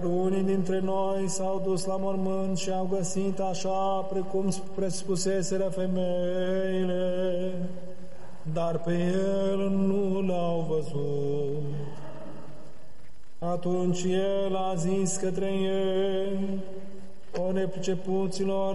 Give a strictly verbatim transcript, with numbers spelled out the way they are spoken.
Unii dintre noi s-au dus la mormânt și au găsit așa precum prespuseseră femeile, dar pe el nu l-au văzut. Atunci el a zis către ei: o nepricepuților,